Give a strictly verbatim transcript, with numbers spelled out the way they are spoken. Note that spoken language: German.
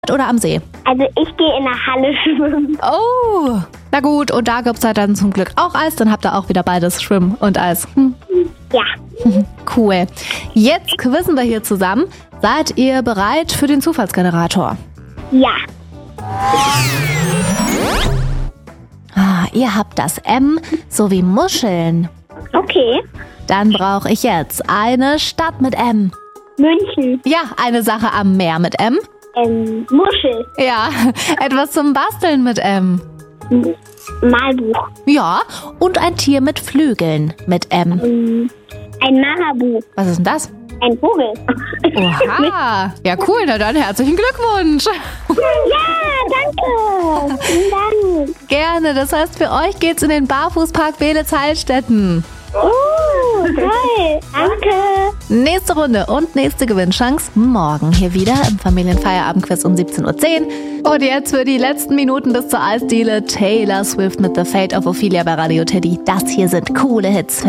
oder am See? Also ich gehe in der Halle schwimmen. Oh, na gut. Und da gibt's halt dann zum Glück auch Eis. Dann habt ihr auch wieder beides, Schwimmen und Eis. Hm. Ja. Cool. Jetzt quizzen wir hier zusammen. Seid ihr bereit für den Zufallsgenerator? Ja. Ah, ihr habt das M sowie Muscheln. Okay. Dann brauche ich jetzt eine Stadt mit M. München. Ja, eine Sache am Meer mit M. Ähm, Muschel. Ja, etwas zum Basteln mit M. M- Malbuch. Ja, und ein Tier mit Flügeln mit M. Ähm, ein Marabu. Was ist denn das? Ein Vogel. Oha, ja cool, na dann herzlichen Glückwunsch. Ja, danke. Vielen Dank. Gerne, das heißt für euch geht's in den Barfußpark Beelitz-Heilstätten. Oh, toll. Danke. Nächste Runde und nächste Gewinnchance morgen hier wieder im Familienfeierabendquiz um siebzehn Uhr zehn. Und jetzt für die letzten Minuten bis zur Eisdiele Taylor Swift mit The Fate of Ophelia bei Radio Teddy. Das hier sind coole Hits.